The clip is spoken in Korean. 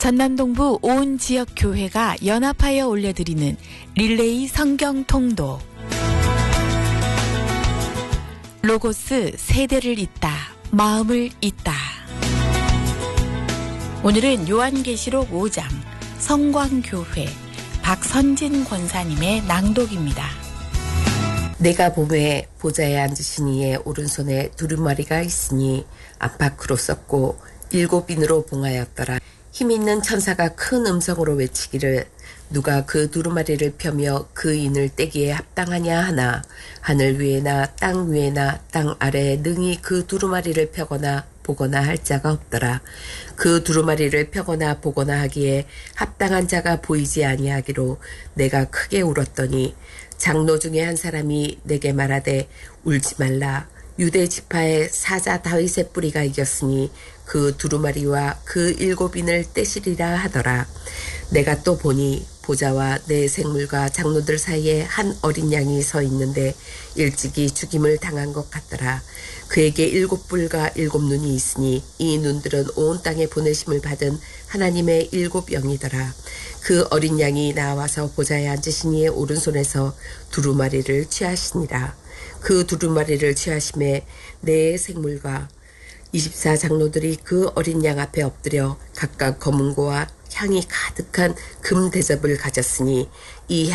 전남동부 온 지역 교회가 연합하여 올려드리는 릴레이 성경 통독. 로고스 세대를 잇다, 마음을 잇다. 오늘은 요한계시록 5장 성광교회 박선진 권사님의 낭독입니다. 내가 보매 보좌에 앉으신 이의 오른손에 두루마리가 있으니 안팎으로 썼고 7인으로 봉하였더라. 힘있는 천사가 큰 음성으로 외치기를 누가 그 두루마리를 펴며 그 인을 떼기에 합당하냐 하나 하늘 위에나 땅 위에나 땅 아래에 능히 그 두루마리를 펴거나 보거나 할 자가 없더라. 그 두루마리를 펴거나 보거나 하기에 합당한 자가 보이지 아니하기로 내가 크게 울었더니 장로 중에 한 사람이 내게 말하되 울지 말라. 유대 지파의 사자 다윗의 뿌리가 이겼으니 그 두루마리와 그 7인을 떼시리라 하더라. 내가 또 보니 보좌와 내 생물과 장로들 사이에 한 어린 양이 서 있는데 일찍이 죽임을 당한 것 같더라. 그에게 7뿔과 7눈이 있으니 이 눈들은 온 땅에 보내심을 받은 하나님의 7영이더라. 그 어린 양이 나와서 보좌에 앉으신 이의 오른손에서 두루마리를 취하시니라. 그 두루마리를 취하심에 내 생물과 24장로들이 그 어린 양 앞에 엎드려 각각 검은고와 향이 가득한 금 대접을 가졌으니 이